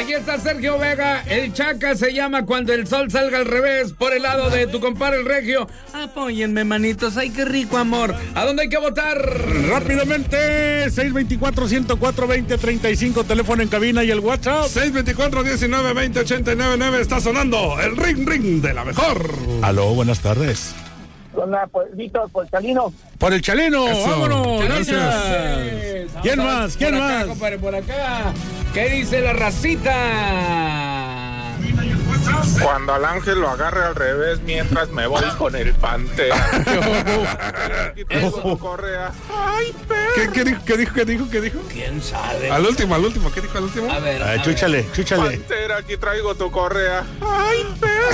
Aquí está Sergio Vega, el Chaca se llama Cuando el sol salga al revés, por el lado de tu compadre el Regio. Apóyenme, manitos, ay, qué rico amor. ¿A dónde hay que votar? Rápidamente, 624-104-2035, teléfono en cabina y el WhatsApp. 624-19-20-899, está sonando el ring ring de la mejor. Aló, buenas tardes. Víctor, por Chalino. Por el Chalino, Eso, vámonos, gracias. gracias. ¿Quién más? ¿Quién Por acá, más? compadre, por acá. ¿Qué dice la racita? Cuando al ángel lo agarre al revés mientras me voy con el Pantera. Eso, correa. Ay, perro. ¿Qué dijo? ¿Quién sabe? Al último, ¿qué dijo al último? A ver. Ay, chúchale. Pantera, aquí traigo tu correa. Ay, perro.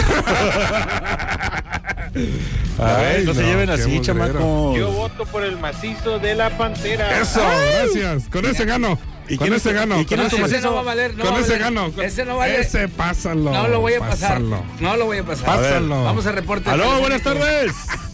A ver, no se lleven qué así, mugrero. chamacos. Yo voto por el macizo de la Pantera. Eso, gracias. Con ese gano. ¿Y Con quién ese es- gano. y quién con es tu ese- Ese no va a valer. No Con va a ese valer. gano. Ese no vale. Ese pásalo. No lo voy a pasar. Pásalo. No lo voy a pasar. Pásalo. Vamos a reporte. Aló, buenas tardes.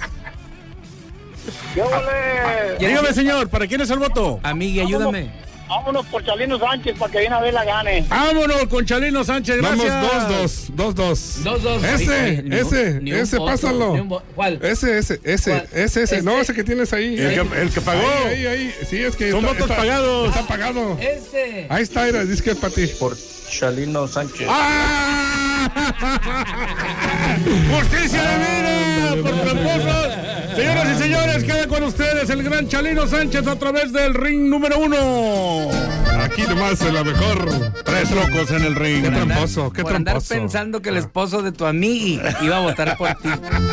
¿Qué ole? Dígame, señor, ¿para quién es el voto? Amiga, ayúdame. Vámonos por Chalino Sánchez para que viene a ver la gane. Vámonos con Chalino Sánchez, gracias. Vamos 2-2. 2-2. Ese, pásalo. ¿Cuál? Ese. ¿Cuál? No, ese que tienes ahí. El que pagó. Ahí. Sí, es que Son votos pagados. Está pagado. Ese. Ahí está, era, dice que es para ti. Por Chalino Sánchez. ¡Ah! ¡Justicia divina! ¡Por tramposos! Señoras y señores, queda con ustedes el gran Chalino Sánchez a través del ring número 1. Aquí nomás es la mejor. Tres locos en el ring. Qué tramposo, qué Por andar tramposo. pensando que el esposo de tu amiga iba a votar por ti.